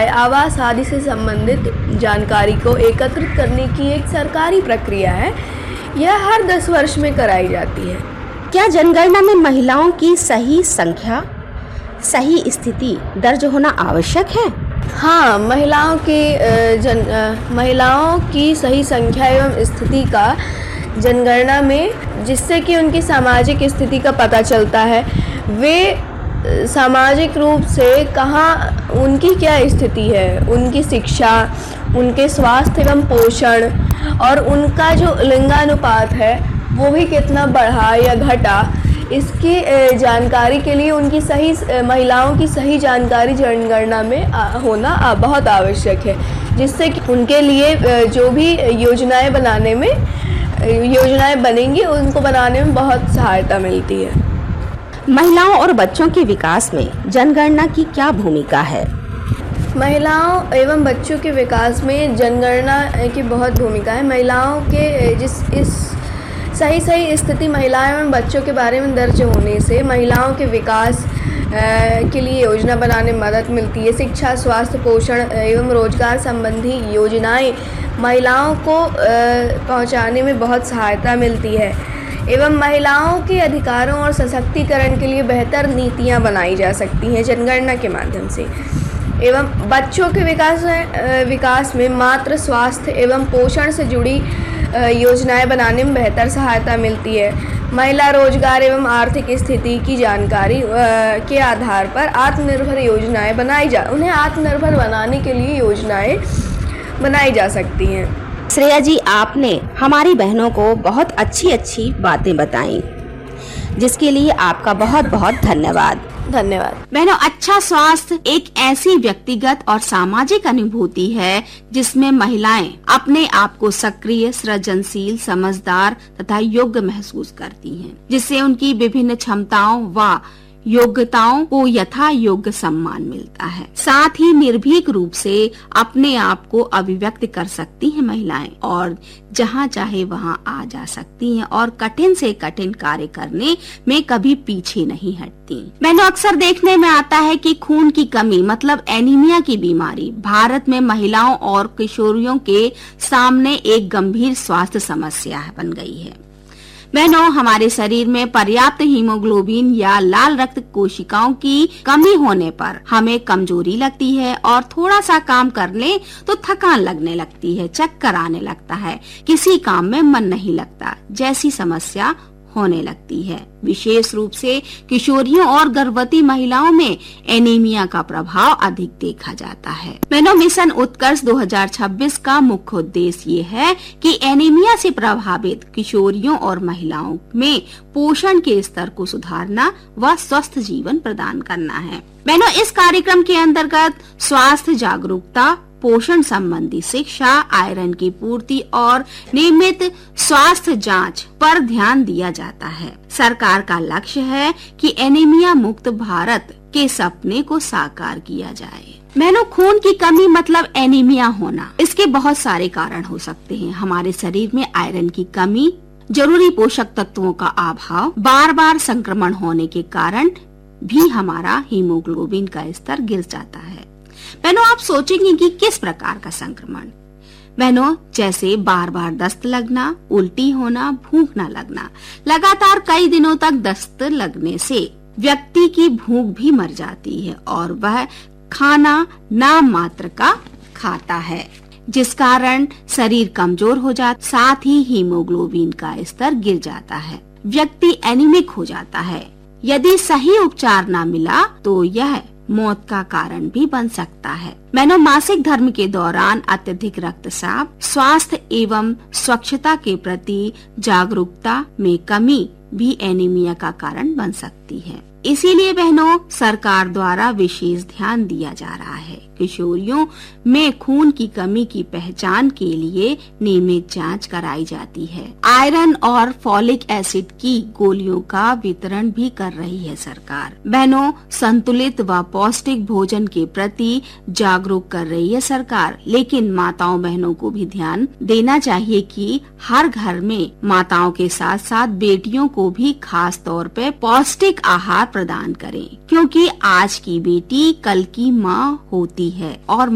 आवास आदि से संबंधित जानकारी को एकत्रित करने की एक सरकारी प्रक्रिया है। यह हर 10 वर्ष में कराई जाती है। क्या जनगणना में महिलाओं की सही संख्या, सही स्थिति दर्ज होना आवश्यक है? हाँ, महिलाओं की सही संख्या एवं स्थिति का जनगणना में, जिससे कि उनकी सामाजिक स्थिति का पता चलता है, वे सामाजिक रूप से कहाँ उनकी क्या स्थिति है, उनकी शिक्षा, उनके स्वास्थ्य एवं पोषण और उनका जो लिंगानुपात है वो भी कितना बढ़ा या घटा, इसकी जानकारी के लिए उनकी महिलाओं की सही जानकारी जनगणना में होना बहुत आवश्यक है, जिससे कि उनके लिए जो भी योजनाएं बनेंगी उनको बनाने में बहुत सहायता मिलती है। महिलाओं और बच्चों के विकास में जनगणना की क्या भूमिका है? महिलाओं एवं बच्चों के विकास में जनगणना की बहुत भूमिका है। महिलाओं के सही स्थिति महिलाओं एवं बच्चों के बारे में दर्ज होने से महिलाओं के विकास के लिए योजना बनाने में मदद मिलती है। शिक्षा, स्वास्थ्य, पोषण एवं रोजगार संबंधी योजनाएं महिलाओं को पहुंचाने में बहुत सहायता मिलती है एवं महिलाओं के अधिकारों और सशक्तिकरण के लिए बेहतर नीतियां बनाई जा सकती हैं जनगणना के माध्यम से। एवं बच्चों के विकास में मातृ स्वास्थ्य एवं पोषण से जुड़ी योजनाएं बनाने में बेहतर सहायता मिलती है। महिला रोजगार एवं आर्थिक स्थिति की जानकारी के आधार पर आत्मनिर्भर योजनाएं उन्हें आत्मनिर्भर बनाने के लिए योजनाएं बनाई जा सकती हैं। श्रेया जी, आपने हमारी बहनों को बहुत अच्छी बातें बताई, जिसके लिए आपका बहुत बहुत धन्यवाद। बहनों, अच्छा स्वास्थ्य एक ऐसी व्यक्तिगत और सामाजिक अनुभूति है जिसमें महिलाएं अपने आप को सक्रिय, सृजनशील, समझदार तथा योग्य महसूस करती हैं, जिससे उनकी विभिन्न क्षमताओं व योग्यताओं को यथा योग्य सम्मान मिलता है। साथ ही निर्भीक रूप से अपने आप को अभिव्यक्त कर सकती हैं महिलाएं और जहां चाहे वहां आ जा सकती हैं और कठिन से कठिन कार्य करने में कभी पीछे नहीं हटती। मैंने अक्सर देखने में आता है कि खून की कमी मतलब एनीमिया की बीमारी भारत में महिलाओं और किशोरियों के सामने एक गंभीर स्वास्थ्य समस्या बन गई है। बहनों, हमारे शरीर में पर्याप्त हीमोग्लोबिन या लाल रक्त कोशिकाओं की कमी होने पर हमें कमजोरी लगती है और थोड़ा सा काम कर ले तो थकान लगने लगती है, चक्कर आने लगता है, किसी काम में मन नहीं लगता जैसी समस्या होने लगती है। विशेष रूप से किशोरियों और गर्भवती महिलाओं में एनीमिया का प्रभाव अधिक देखा जाता है। बहनों, मिशन उत्कर्ष 2026 का मुख्य उद्देश्य ये है कि एनीमिया से प्रभावित किशोरियों और महिलाओं में पोषण के स्तर को सुधारना व स्वस्थ जीवन प्रदान करना है। बहनों, इस कार्यक्रम के अंतर्गत स्वास्थ्य जागरूकता, पोषण संबंधी शिक्षा, आयरन की पूर्ति और नियमित स्वास्थ्य जांच पर ध्यान दिया जाता है। सरकार का लक्ष्य है कि एनीमिया मुक्त भारत के सपने को साकार किया जाए। बहनों, खून की कमी मतलब एनीमिया होना, इसके बहुत सारे कारण हो सकते हैं। हमारे शरीर में आयरन की कमी, जरूरी पोषक तत्वों का अभाव, बार बार संक्रमण होने के कारण भी हमारा हीमोग्लोबिन का स्तर गिर जाता है। बहनों, आप सोचेंगे कि किस प्रकार का संक्रमण? बहनों, जैसे बार बार दस्त लगना, उल्टी होना, भूख न लगना। लगातार कई दिनों तक दस्त लगने से व्यक्ति की भूख भी मर जाती है और वह खाना नाम मात्र का खाता है, जिस कारण शरीर कमजोर हो जाता, साथ ही हीमोग्लोबिन का स्तर गिर जाता है, व्यक्ति एनीमिक हो जाता है। यदि सही उपचार न मिला तो यह मौत का कारण भी बन सकता है। बहनों, मासिक धर्म के दौरान अत्यधिक रक्तस्राव, स्वास्थ्य एवं स्वच्छता के प्रति जागरूकता में कमी भी एनीमिया का कारण बन सकती है। इसीलिए बहनों, सरकार द्वारा विशेष ध्यान दिया जा रहा है। किशोरियों में खून की कमी की पहचान के लिए नियमित जांच कराई जाती है। आयरन और फॉलिक एसिड की गोलियों का वितरण भी कर रही है सरकार। बहनों, संतुलित व पौष्टिक भोजन के प्रति जागरूक कर रही है सरकार, लेकिन माताओं बहनों को भी ध्यान देना चाहिए कि हर घर में माताओं के साथ साथ बेटियों को भी खास तौर पे पौष्टिक आहार प्रदान करें, क्योंकि आज की बेटी कल की माँ होती है और